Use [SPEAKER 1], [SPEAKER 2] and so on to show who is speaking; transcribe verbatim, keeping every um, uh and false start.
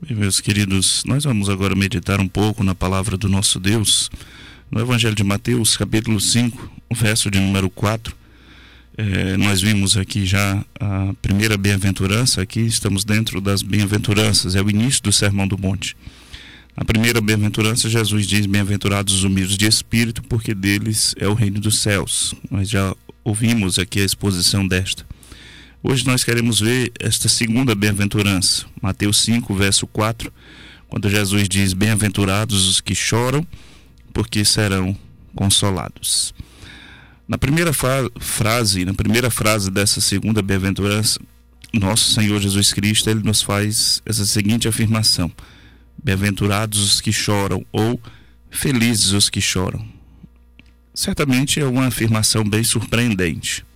[SPEAKER 1] E, meus queridos, nós vamos agora meditar um pouco na palavra do nosso Deus, no Evangelho de Mateus, capítulo cinco, verso de número quatro. É, nós vimos aqui já a primeira bem-aventurança. Aqui estamos dentro das bem-aventuranças, é o início do Sermão do Monte. Na primeira bem-aventurança, Jesus diz: bem-aventurados os humildes de espírito, porque deles é o reino dos céus. Nós já ouvimos aqui a exposição desta. Hoje nós queremos ver esta segunda bem-aventurança, Mateus cinco, verso quatro, quando Jesus diz: bem-aventurados os que choram, porque serão consolados. Na primeira fa- frase, na primeira frase dessa segunda bem-aventurança, nosso Senhor Jesus Cristo, ele nos faz essa seguinte afirmação: bem-aventurados os que choram, ou felizes os que choram. Certamente é uma afirmação bem surpreendente.